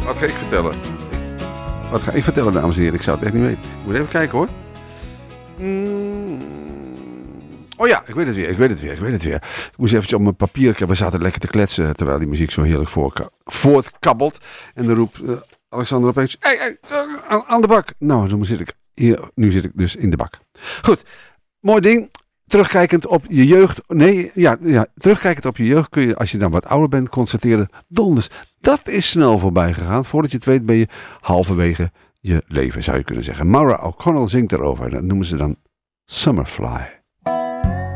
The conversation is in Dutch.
Wat ga ik vertellen? Wat ga ik vertellen, dames en heren? Ik zou het echt niet weten. Ik moet even kijken, hoor. Oh ja, ik weet het weer. Ik moest eventjes op mijn papier. We zaten lekker te kletsen terwijl die muziek zo heerlijk voortkabbelt. En dan roept Alexander opeens: hey, aan de bak. Nou, nu zit ik dus in de bak. Goed, mooi ding. Terugkijkend op je jeugd. Terugkijkend op je jeugd kun je, als je dan wat ouder bent, constateren: donders, dat is snel voorbij gegaan. Voordat je het weet ben je halverwege je leven, zou je kunnen zeggen. Maura O'Connell zingt erover. Dat noemen ze dan Summerfly.